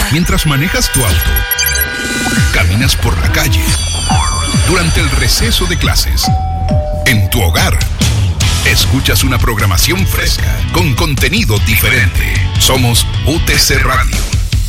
Mientras manejas tu auto, caminas por la calle, durante el receso de clases, en tu hogar, escuchas una programación fresca con contenido diferente. Somos UTC Radio.